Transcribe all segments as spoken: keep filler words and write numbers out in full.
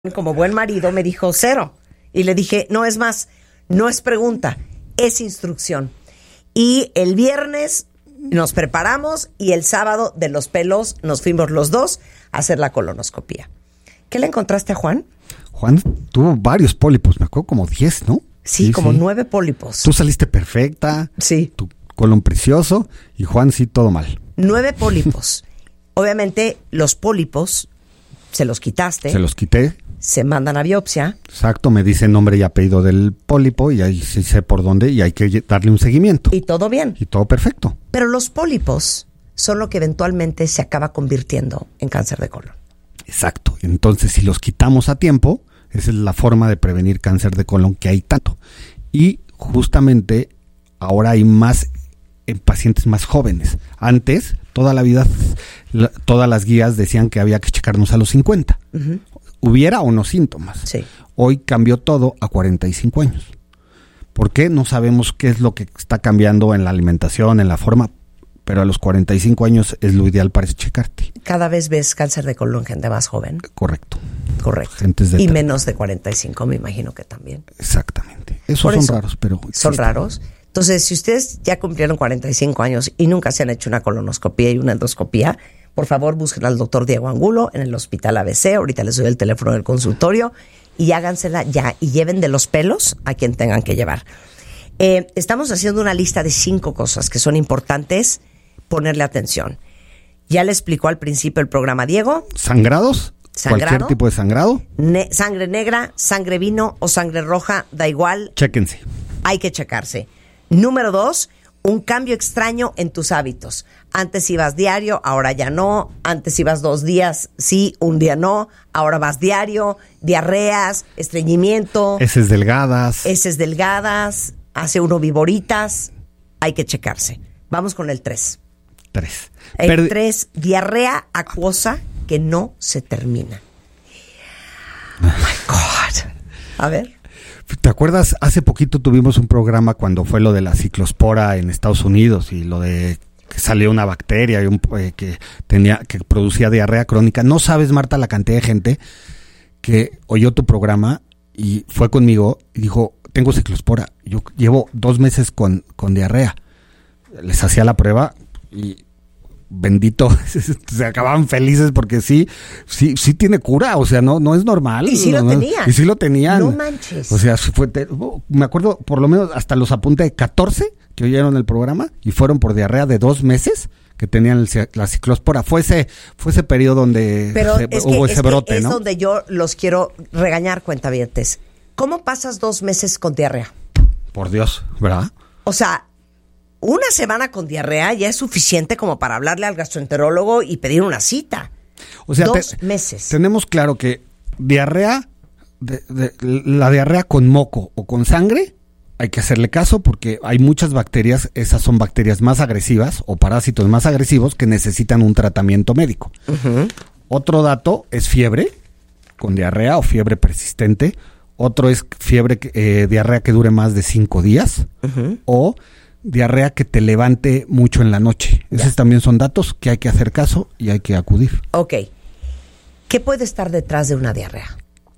como buen marido me dijo cero. Y le dije, no, es más, no es pregunta, es instrucción. Y el viernes nos preparamos y el sábado de los pelos nos fuimos los dos a hacer la colonoscopía. ¿Qué le encontraste a Juan? Juan tuvo varios pólipos, me acuerdo como diez, ¿no? Sí, sí como sí. nueve pólipos. Tú saliste perfecta. Sí. Tu colon precioso y Juan sí todo mal. Nueve pólipos. Obviamente los pólipos se los quitaste. Se los quité. Se mandan a biopsia. Exacto, me dice nombre y apellido del pólipo y ahí sí sé por dónde y hay que darle un seguimiento. Y todo bien. Y todo perfecto. Pero los pólipos son lo que eventualmente se acaba convirtiendo en cáncer de colon. Exacto. Entonces, si los quitamos a tiempo, esa es la forma de prevenir cáncer de colon que hay tanto. Y justamente ahora hay más en pacientes más jóvenes. Antes, toda la vida, la, todas las guías decían que había que checarnos a los cincuenta. Uh-huh. Hubiera o no síntomas. Sí. Hoy cambió todo a cuarenta y cinco años. ¿Por qué? No sabemos qué es lo que está cambiando en la alimentación, en la forma, pero a los cuarenta y cinco años es lo ideal para checarte. Cada vez ves cáncer de colon gente más joven. Correcto. Correcto. Gentes de y tra- menos de cuarenta y cinco, me imagino que también. Exactamente. Esos Por son eso, raros, pero son existen. raros. Entonces, si ustedes ya cumplieron cuarenta y cinco años y nunca se han hecho una colonoscopía y una endoscopía, por favor, busquen al doctor Diego Angulo en el Hospital A B C. Ahorita les doy el teléfono del consultorio y hágansela ya y lleven de los pelos a quien tengan que llevar. Eh, estamos haciendo una lista de cinco cosas que son importantes ponerle atención. Ya le explicó al principio el programa Diego. ¿Sangrados? Sangrado, ¿Cualquier tipo de sangrado? Ne- sangre negra, sangre vino o sangre roja, da igual. Chéquense. Hay que checarse. Número dos, un cambio extraño en tus hábitos. Antes ibas diario, ahora ya no. Antes ibas dos días, sí, un día no. Ahora vas diario. Diarreas, estreñimiento. Heces delgadas. Heces delgadas. Hace uno viboritas. Hay que checarse. Vamos con el tres. Tres. El Perdi- tres, diarrea acuosa que no se termina. Oh my God. A ver. ¿Te acuerdas? Hace poquito tuvimos un programa cuando fue lo de la ciclospora en Estados Unidos y lo de que salió una bacteria y un, eh, que tenía que producía diarrea crónica. No sabes, Marta, la cantidad de gente que oyó tu programa y fue conmigo y dijo, tengo ciclospora. Yo llevo dos meses con, con diarrea. Les hacía la prueba y bendito, se acababan felices porque sí, sí, sí tiene cura, o sea, no, no es normal. Y sí no, lo no, tenían. Y sí lo tenían. No manches. O sea, fue, te, me acuerdo, por lo menos hasta los apunté catorce que oyeron el programa y fueron por diarrea de dos meses que tenían el, la ciclospora. Fue ese, fue ese periodo donde Pero se, es hubo que, ese es brote, que es ¿no? donde yo los quiero regañar, cuentavientes. ¿Cómo pasas dos meses con diarrea? Por Dios, ¿verdad? O sea, una semana con diarrea ya es suficiente como para hablarle al gastroenterólogo y pedir una cita. O sea, dos te, meses. Tenemos claro que diarrea, de, de, la diarrea con moco o con sangre, hay que hacerle caso porque hay muchas bacterias, esas son bacterias más agresivas o parásitos más agresivos que necesitan un tratamiento médico. Uh-huh. Otro dato es fiebre con diarrea o fiebre persistente. Otro es fiebre, eh, diarrea que dure más de cinco días. Uh-huh. O diarrea que te levante mucho en la noche. Ya. Esos también son datos que hay que hacer caso y hay que acudir. Ok. ¿Qué puede estar detrás de una diarrea?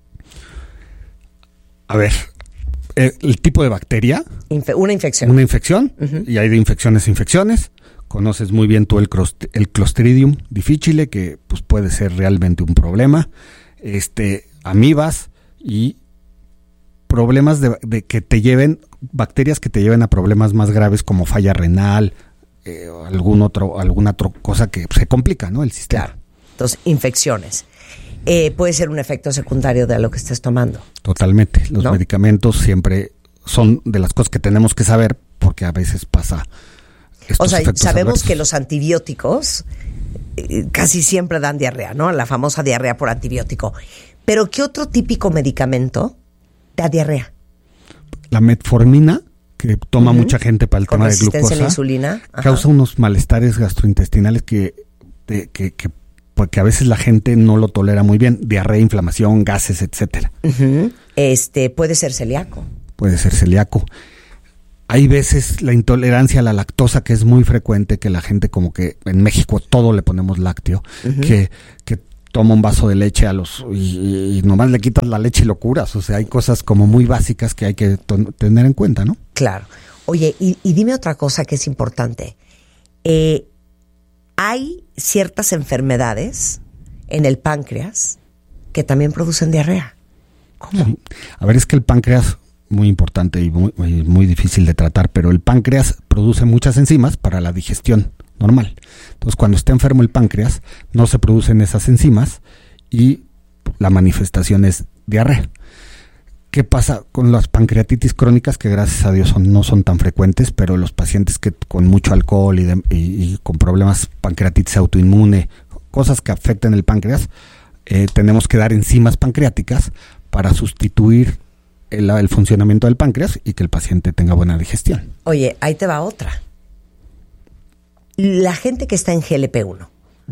A ver, eh, el tipo de bacteria. Infe- una infección. Una infección, uh-huh. Y hay de infecciones a infecciones. Conoces muy bien tú el, crost- el Clostridium difficile, que pues puede ser realmente un problema. Este, amibas y problemas de, de que te lleven, bacterias que te lleven a problemas más graves como falla renal, eh, o algún otro, alguna otra cosa que se complica, ¿no? El sistema. Claro. Entonces, infecciones. Eh, puede ser un efecto secundario de lo que estés tomando. Totalmente. Los ¿no? medicamentos siempre son de las cosas que tenemos que saber porque a veces pasa estos O sea, efectos sabemos adversos. que los antibióticos eh, casi siempre dan diarrea, ¿no? La famosa diarrea por antibiótico. Pero ¿qué otro típico medicamento da diarrea? La metformina, que toma uh-huh. mucha gente para el Con tema de resistencia glucosa, a la insulina. Ajá. Causa unos malestares gastrointestinales que, de, que, que, porque a veces la gente no lo tolera muy bien. Diarrea, inflamación, gases, etcétera. Uh-huh. Este, puede ser celíaco. Puede ser celíaco. Hay veces la intolerancia a la lactosa, que es muy frecuente, que la gente como que en México todo le ponemos lácteo, uh-huh. que, que toma un vaso de leche a los y, y nomás le quitas la leche y lo curas. O sea, hay cosas como muy básicas que hay que to- tener en cuenta, ¿no? Claro. Oye, y, y dime otra cosa que es importante. Eh, hay ciertas enfermedades en el páncreas que también producen diarrea. ¿Cómo? Sí. A ver, es que el páncreas, muy importante y muy, muy, muy difícil de tratar, pero el páncreas produce muchas enzimas para la digestión normal. Entonces, cuando está enfermo el páncreas, no se producen esas enzimas y la manifestación es diarrea. ¿Qué pasa con las pancreatitis crónicas? Que gracias a Dios son, no son tan frecuentes, pero los pacientes que con mucho alcohol y, de, y, y con problemas pancreatitis autoinmune, cosas que afecten el páncreas, eh, tenemos que dar enzimas pancreáticas para sustituir el, el funcionamiento del páncreas y que el paciente tenga buena digestión. Oye, ahí te va otra. La gente que está en G L P uno,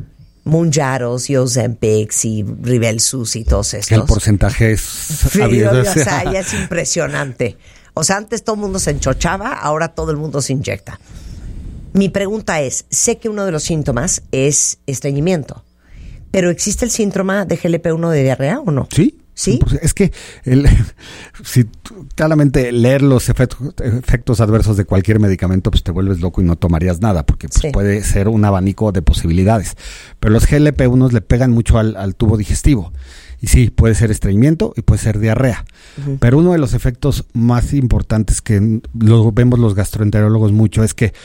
Mounjaro y Ozempic y Rybelsus y todos estos. El porcentaje es... Sí, o sea, ya es impresionante. O sea, antes todo el mundo se enchochaba, ahora todo el mundo se inyecta. Mi pregunta es, sé que uno de los síntomas es estreñimiento, pero ¿existe el síndrome de G L P uno de diarrea o no? Sí. ¿Sí? Es que el, si claramente leer los efectos, efectos adversos de cualquier medicamento, pues te vuelves loco y no tomarías nada, porque pues, sí. puede ser un abanico de posibilidades. Pero los G L P uno le pegan mucho al, al tubo digestivo. Y sí, puede ser estreñimiento y puede ser diarrea. Uh-huh. Pero uno de los efectos más importantes que lo vemos los gastroenterólogos mucho es que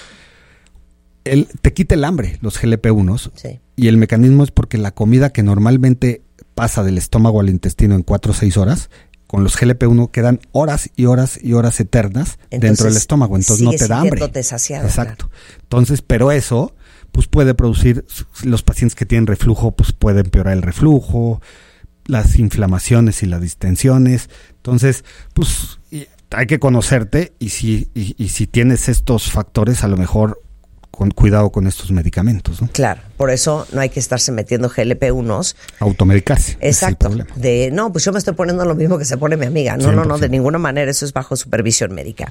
el, te quita el hambre, los G L P uno. Sí. Y el mecanismo es porque la comida que normalmente pasa del estómago al intestino en cuatro o seis horas, con los G L P uno quedan horas y horas y horas eternas entonces, dentro del estómago, entonces no te da hambre. Saciado, exacto. Claro. Entonces, pero eso pues puede producir, los pacientes que tienen reflujo, pues puede empeorar el reflujo, las inflamaciones y las distensiones. Entonces, pues hay que conocerte y si, y, y si tienes estos factores, a lo mejor con cuidado con estos medicamentos, ¿no? Claro, por eso no hay que estarse metiendo G L P unos. Automedicarse. Exacto. Es de, no, pues yo me estoy poniendo lo mismo que se pone mi amiga. No, cien por ciento. no, no, de ninguna manera, eso es bajo supervisión médica.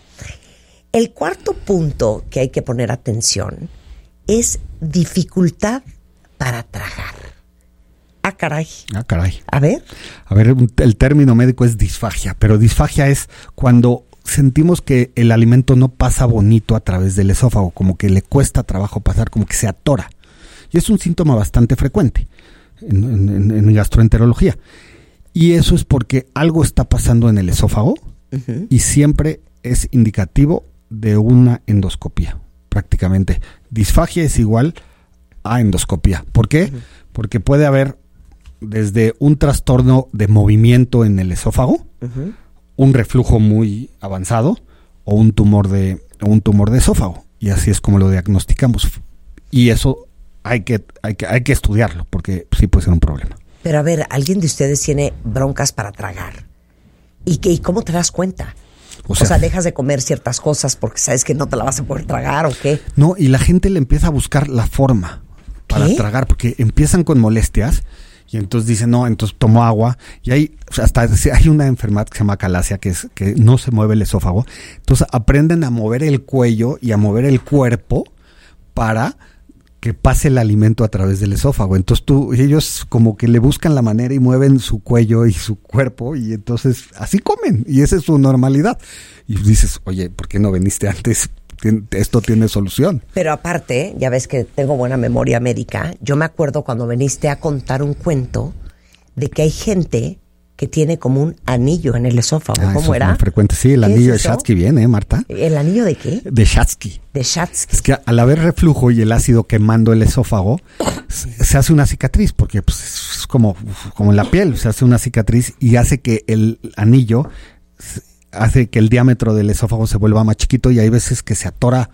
El cuarto punto que hay que poner atención es dificultad para tragar. Ah, caray. Ah, caray. A ver. A ver, el término médico es disfagia, pero disfagia es cuando sentimos que el alimento no pasa bonito a través del esófago, como que le cuesta trabajo pasar, como que se atora. Y es un síntoma bastante frecuente en, en, en gastroenterología. Y eso es porque algo está pasando en el esófago uh-huh. y siempre es indicativo de una endoscopía, prácticamente. Disfagia es igual a endoscopía. ¿Por qué? Uh-huh. Porque puede haber desde un trastorno de movimiento en el esófago, uh-huh. un reflujo muy avanzado o un tumor de un tumor de esófago, y así es como lo diagnosticamos. Y eso hay que hay que hay que estudiarlo porque sí puede ser un problema. Pero a ver, alguien de ustedes tiene broncas para tragar. ¿Y qué y cómo te das cuenta? O sea, o sea, dejas de comer ciertas cosas porque sabes que no te la vas a poder tragar o qué. No, y la gente le empieza a buscar la forma para ¿Qué? tragar porque empiezan con molestias. Y entonces dicen, no, entonces tomo agua. Y hay hasta hay una enfermedad que se llama calasia, que es que no se mueve el esófago. Entonces aprenden a mover el cuello y a mover el cuerpo para que pase el alimento a través del esófago. Entonces tú, ellos como que le buscan la manera y mueven su cuello y su cuerpo y entonces así comen. Y esa es su normalidad. Y dices, oye, ¿por qué no viniste antes? Esto tiene solución. Pero aparte, ya ves que tengo buena memoria médica, yo me acuerdo cuando viniste a contar un cuento de que hay gente que tiene como un anillo en el esófago. Ah, ¿Cómo era? Es muy frecuente, sí, el anillo es de Schatzky viene, ¿eh, Marta? ¿El anillo de qué? De Schatzky. De Schatzky. Es que al haber reflujo y el ácido quemando el esófago, se hace una cicatriz, porque pues, es como, como en la piel, se hace una cicatriz y hace que el anillo hace que el diámetro del esófago se vuelva más chiquito y hay veces que se atora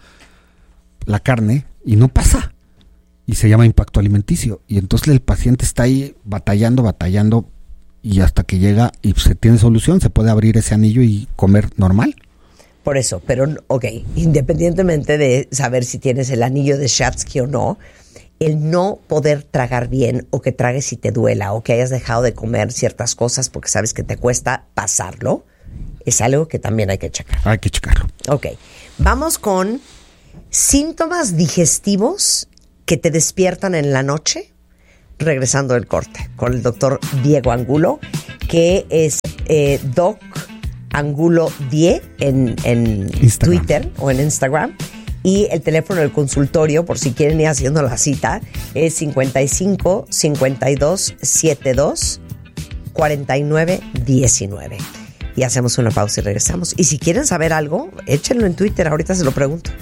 la carne y no pasa. Y se llama impacto alimenticio. Y entonces el paciente está ahí batallando, batallando y hasta que llega y se tiene solución, se puede abrir ese anillo y comer normal. Por eso, pero ok, independientemente de saber si tienes el anillo de Schatzky o no, el no poder tragar bien o que tragues y te duela o que hayas dejado de comer ciertas cosas porque sabes que te cuesta pasarlo, es algo que también hay que checar. Hay que checarlo. Ok, vamos con síntomas digestivos que te despiertan en la noche regresando del corte con el doctor Diego Angulo, que es eh, Doc Angulo diez en, en Twitter o en Instagram. Y el teléfono del consultorio, por si quieren ir haciendo la cita, es cincuenta y cinco, cincuenta y dos, setenta y dos, cuarenta y nueve, diecinueve. Y hacemos una pausa y regresamos. Y si quieren saber algo, échenlo en Twitter, ahorita se lo pregunto.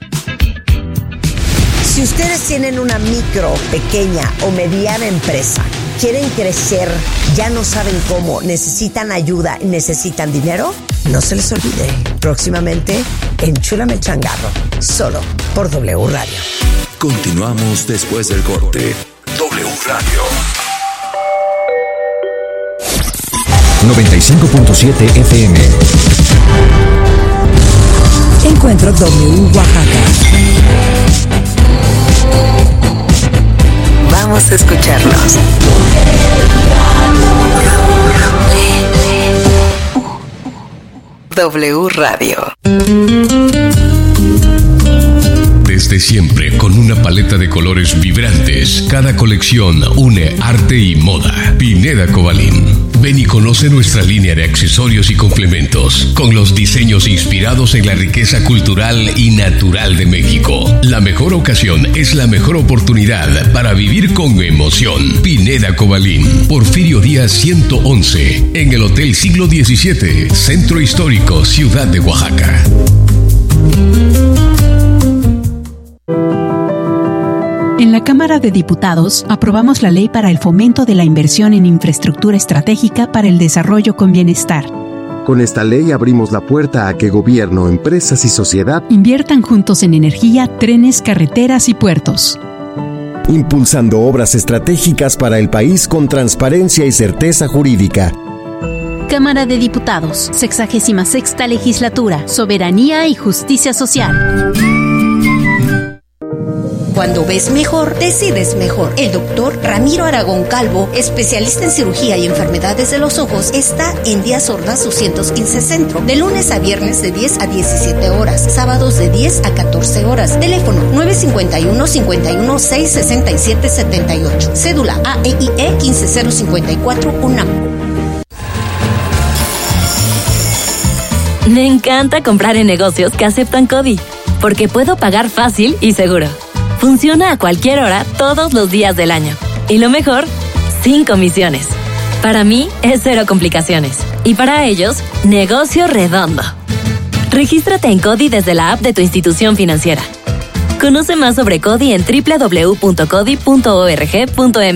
Si ustedes tienen una micro, pequeña o mediana empresa, quieren crecer, ya no saben cómo, necesitan ayuda y necesitan dinero, no se les olvide, próximamente Enchúlame el Changarro, solo por W Radio. Continuamos después del corte. W Radio noventa y cinco punto siete F M. Encuentro W Oaxaca. Vamos a escucharnos. W Radio. Desde siempre, con una paleta de colores vibrantes, cada colección une arte y moda. Pineda Cobalín. Ven y conoce nuestra línea de accesorios y complementos, con los diseños inspirados en la riqueza cultural y natural de México. La mejor ocasión es la mejor oportunidad para vivir con emoción. Pineda Cobalín, Porfirio Díaz ciento once, en el Hotel Siglo diecisiete, Centro Histórico, Ciudad de Oaxaca. En la Cámara de Diputados aprobamos la ley para el fomento de la inversión en infraestructura estratégica para el desarrollo con bienestar. Con esta ley abrimos la puerta a que gobierno, empresas y sociedad inviertan juntos en energía, trenes, carreteras y puertos. Impulsando obras estratégicas para el país con transparencia y certeza jurídica. Cámara de Diputados, sexagésima sexta legislatura, soberanía y justicia social. Cuando ves mejor, decides mejor. El doctor Ramiro Aragón Calvo, especialista en cirugía y enfermedades de los ojos, está en Díaz Ordaz doscientos quince Centro, de lunes a viernes de diez a diecisiete horas, sábados de diez a catorce horas. Teléfono nueve cinco uno, cinco uno seis, seis siete siete ocho. Cédula A E I E quince cero cincuenta y cuatro UNAM. Me encanta comprar en negocios que aceptan CODI, porque puedo pagar fácil y seguro. Funciona a cualquier hora, todos los días del año. Y lo mejor, sin comisiones. Para mí, es cero complicaciones. Y para ellos, negocio redondo. Regístrate en CODI desde la app de tu institución financiera. Conoce más sobre CODI en doble u doble u doble u punto codi punto org punto m